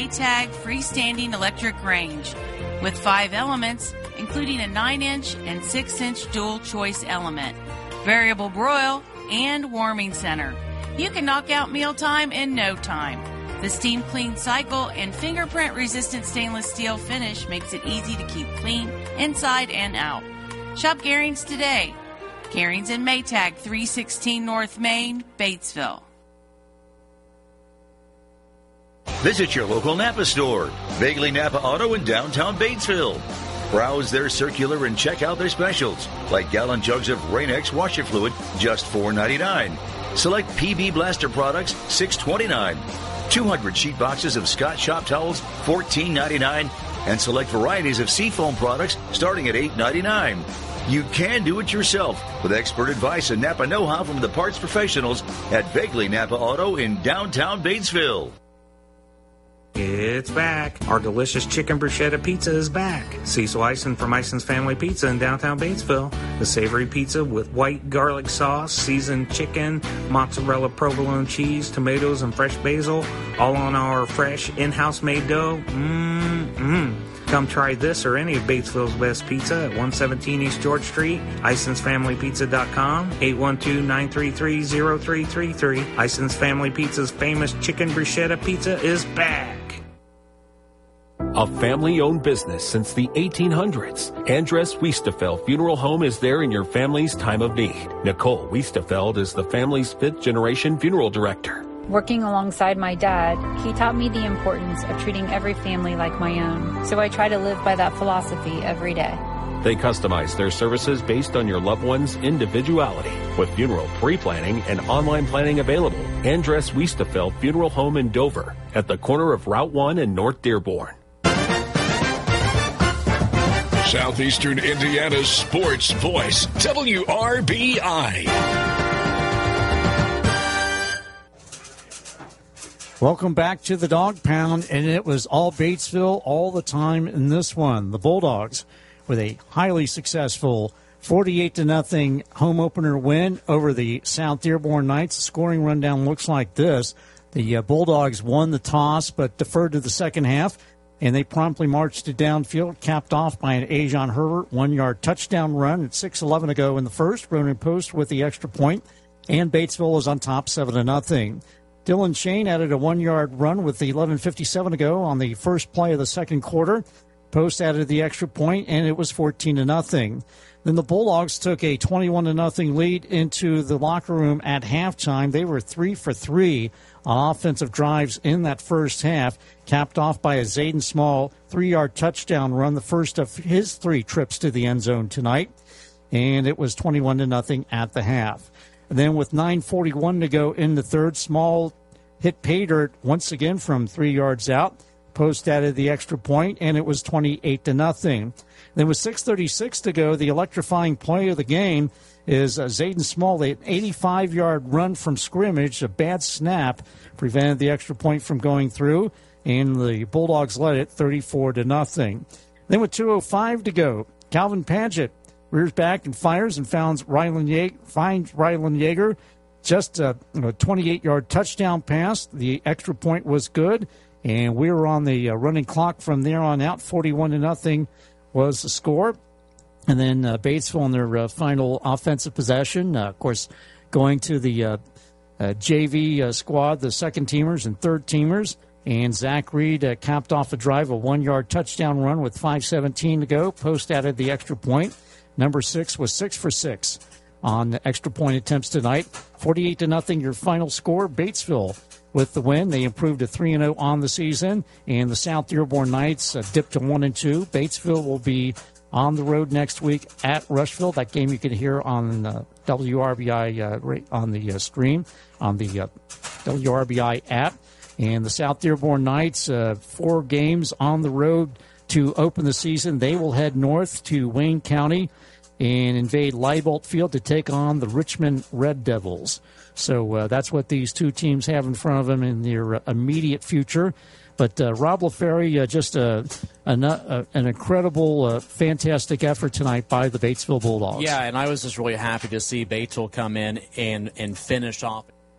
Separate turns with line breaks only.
Maytag freestanding electric range with 5 elements, including a 9-inch and 6-inch dual-choice element, variable broil, and warming center. You can knock out mealtime in no time. The steam clean cycle and fingerprint-resistant stainless steel finish makes it easy to keep clean inside and out. Shop Gehrings today. Gehrings and Maytag, 316 North Main, Batesville.
Visit your local Napa store, Vaguely Napa Auto in downtown Batesville. Browse their circular and check out their specials, like gallon jugs of Rain-X washer fluid, just $4.99. Select PB Blaster products, $6.29. 200 sheet boxes of Scott Shop towels, $14.99. And select varieties of Seafoam products, starting at $8.99. You can do it yourself with expert advice and Napa know-how from the parts professionals at Vaguely Napa Auto in downtown Batesville.
It's back. Our delicious chicken bruschetta pizza is back. Cecil Eisen from Eisen's Family Pizza in downtown Batesville. The savory pizza with white garlic sauce, seasoned chicken, mozzarella provolone cheese, tomatoes, and fresh basil, all on our fresh in-house made dough. Come try this or any of Batesville's best pizza at 117 East George Street, IsonsFamilyPizza.com, 812-933-0333. Ison's Family Pizza's famous chicken bruschetta pizza is back.
A family-owned business since the 1800s, Andres Wiestefeld Funeral Home is there in your family's time of need. Nicole Wiestefeld is the family's 5th-generation funeral director.
Working alongside my dad, he taught me the importance of treating every family like my own. So I try to live by that philosophy every day.
They customize their services based on your loved one's individuality. With funeral pre-planning and online planning available, Andres Wiestefeld Funeral Home in Dover at the corner of Route 1 and North Dearborn.
Southeastern Indiana's sports voice, WRBI.
Welcome back to the Dog Pound, and it was all Batesville all the time in this one. The Bulldogs with a highly successful 48-0 home opener win over the South Dearborn Knights. The scoring rundown looks like this. The Bulldogs won the toss but deferred to the second half, and they promptly marched to downfield, capped off by an Ajon Herbert 1-yard touchdown run at 6:11 to go in the first. Ronan Post with the extra point, and Batesville was on top 7-0. Dylan Shane added a 1-yard run with the 11:57 to go on the first play of the second quarter. Post added the extra point, and it was 14-0. Then the Bulldogs took a 21-0 lead into the locker room at halftime. They were 3 for 3 on offensive drives in that first half, capped off by a Zayden Small 3-yard touchdown run, the first of his 3 trips to the end zone tonight. And it was 21-0 at the half. And then with 9:41 to go in the third, Small hit pay dirt once again from 3 yards out. Post added the extra point, and it was 28-0. Then with 6:36 to go, the electrifying play of the game is Zayden Small, an 85-yard run from scrimmage. A bad snap prevented the extra point from going through, and the Bulldogs led it 34-0. Then with 2:05 to go, Calvin Padgett rears back and fires and finds Rylan Yeager. Just a 28-yard touchdown pass. The extra point was good, and we were on the running clock from there on out. 41-0 was the score. And then Batesville on their final offensive possession, of course, going to the JV squad, the second-teamers and third-teamers. And Zach Reed capped off a drive, a 1-yard touchdown run with 5:17 to go. Post added the extra point. Number 6 was 6 for 6 on the extra point attempts tonight. 48-0 your final score. Batesville with the win. They improved to 3-0 on the season. And the South Dearborn Knights dipped to 1-2. Batesville will be on the road next week at Rushville. That game you can hear on WRBI on the stream, on the WRBI app. And the South Dearborn Knights, 4 games on the road to open the season. They will head north to Wayne County and invade Leibold Field to take on the Richmond Red Devils. So that's what these two teams have in front of them in their immediate future. But Rob LaFerry, just an incredible, fantastic effort tonight by the Batesville Bulldogs.
Yeah, and I was just really happy to see Batesville come in and finish off.